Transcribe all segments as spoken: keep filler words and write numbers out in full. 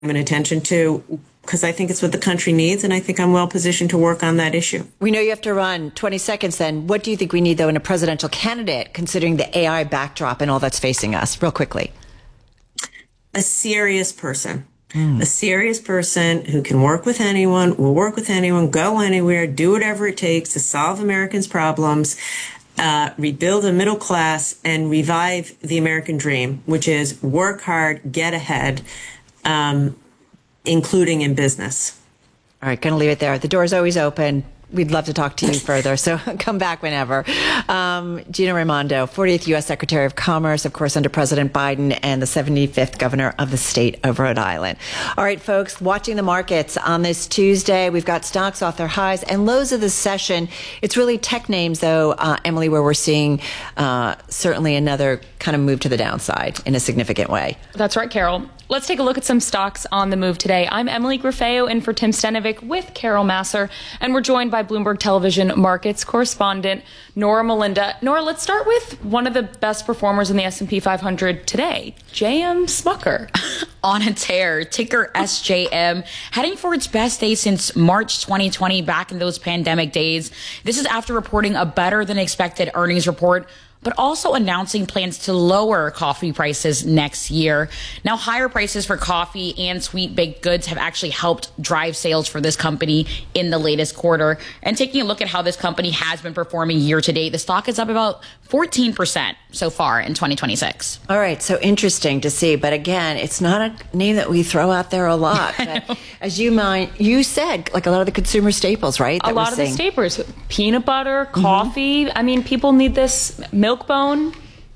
and attention to, because I think it's what the country needs, and I think I'm well positioned to work on that issue. We know you have to run. twenty seconds then. What do you think we need, though, in a presidential candidate, considering the A I backdrop and all that's facing us? Real quickly. A serious person. Mm. A serious person who can work with anyone, will work with anyone, go anywhere, do whatever it takes to solve Americans' problems, uh, rebuild a middle class, and revive the American dream, which is work hard, get ahead, um, including in business. All right, going to leave it there. The door's always open. We'd love to talk to you further, so come back whenever. Um, Gina Raimondo, fortieth U S Secretary of Commerce, of course, under President Biden, and the seventy-fifth governor of the state of Rhode Island. All right, folks, watching the markets on this Tuesday, we've got stocks off their highs and lows of the session. It's really tech names, though, uh, Emily, where we're seeing uh, certainly another kind of move to the downside in a significant way. That's right, Carol. Let's take a look at some stocks on the move today. I'm Emily Grafeo in for Tim Stenovic with Carol Masser, and we're joined by Bloomberg Television markets correspondent Nora Melinda. Nora, let's start with one of the best performers in the S and P five hundred today, J M Smucker. On a tear, ticker S J M, heading for its best day since March twenty twenty, back in those pandemic days. This is after reporting a better than expected earnings report, but also announcing plans to lower coffee prices next year. Now, higher prices for coffee and sweet baked goods have actually helped drive sales for this company in the latest quarter. And taking a look at how this company has been performing year to date, the stock is up about fourteen percent so far in twenty twenty-six. All right, so interesting to see. But again, it's not a name that we throw out there a lot. But as you mind, you said, like a lot of the consumer staples, right? A lot of the staples, peanut butter, coffee. Mm-hmm. I mean, people need this milk. Milk-Bone.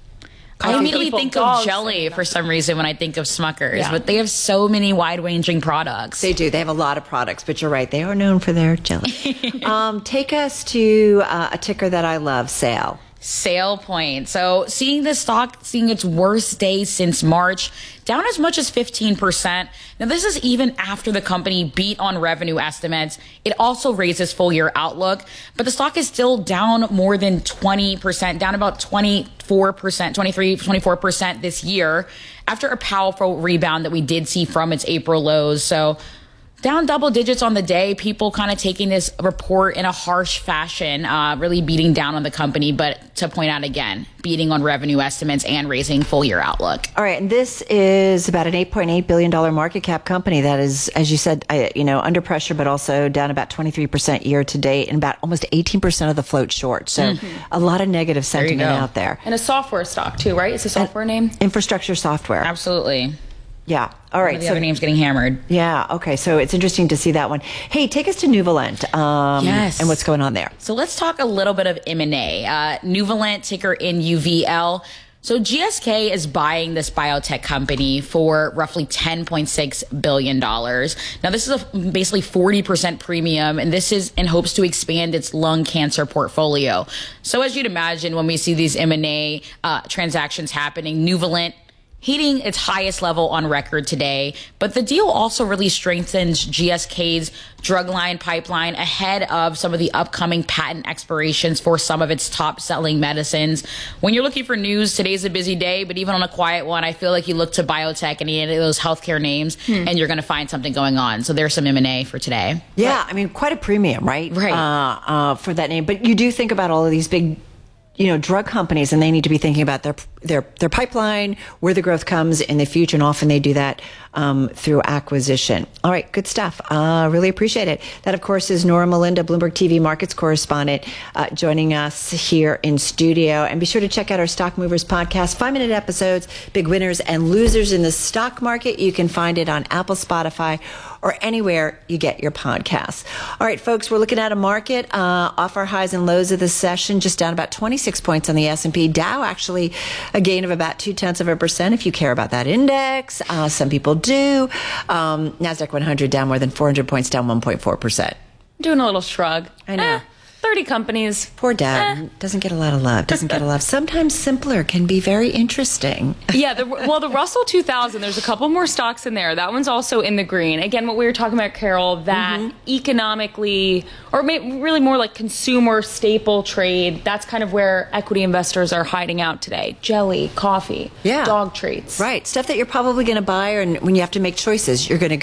I immediately think of jelly for some reason when I think of Smuckers, yeah. But they have so many wide-ranging products. They do. They have a lot of products, but you're right. They are known for their jelly. um, take us to uh, a ticker that I love, Sale. Sale Point. So seeing the stock, seeing its worst day since March, down as much as fifteen percent. Now, this is even after the company beat on revenue estimates. It also raises full year outlook, but the stock is still down more than twenty percent, down about twenty-four percent, twenty-three, twenty-four percent this year after a powerful rebound that we did see from its April lows. So down double digits on the day, people kind of taking this report in a harsh fashion, uh, really beating down on the company. But to point out again, beating on revenue estimates and raising full year outlook. All right. And this is about an eight point eight billion dollars market cap company that is, as you said, I, you know, under pressure, but also down about twenty-three percent year to date and about almost eighteen percent of the float short. So mm-hmm. a lot of negative sentiment there out there. And a software stock too, right? It's a software and name? Infrastructure software. Absolutely. Yeah. All right. One of the so, other names getting hammered. Yeah. Okay. So it's interesting to see that one. Hey, take us to Nuvalent. Um, yes. And what's going on there? So let's talk a little bit of M and A. Uh, Nuvalent, ticker N U V L. So G S K is buying this biotech company for roughly ten point six billion dollars. Now, this is a basically forty percent premium, and this is in hopes to expand its lung cancer portfolio. So as you'd imagine, when we see these M and A uh, transactions happening, Nuvalent hitting its highest level on record today. But the deal also really strengthens G S K's drug line pipeline ahead of some of the upcoming patent expirations for some of its top selling medicines. When you're looking for news, today's a busy day, but even on a quiet one, I feel like you look to biotech and any of those healthcare names hmm. and you're going to find something going on. So there's some M and A for today. Yeah, I mean, quite a premium, right? Right. Uh, uh, for that name. But you do think about all of these big, you know, drug companies, and they need to be thinking about their their their pipeline, where the growth comes in the future, and often they do that um, through acquisition. All right, good stuff. Uh, really appreciate it. That, of course, is Nora Melinda, Bloomberg T V markets correspondent, uh, joining us here in studio. And be sure to check out our Stock Movers podcast, five-minute episodes, big winners and losers in the stock market. You can find it on Apple, Spotify, or anywhere you get your podcasts. All right, folks, we're looking at a market uh, off our highs and lows of the session, just down about twenty-six points on the S and P. Dow actually a gain of about two-tenths of a percent if you care about that index. Uh, some people do. Um, NASDAQ one hundred down more than four hundred points, down one point four percent. Doing a little shrug. I know. Eh, security companies. Poor dad. Eh. Doesn't get a lot of love. Doesn't get a lot. Sometimes simpler can be very interesting. Yeah, the, well, the Russell two thousand, there's a couple more stocks in there. That one's also in the green. Again, what we were talking about, Carol, that mm-hmm. economically, or maybe really more like consumer staple trade, that's kind of where equity investors are hiding out today. Jelly, coffee, yeah. dog treats. Right. Stuff that you're probably going to buy, and when you have to make choices, you're going to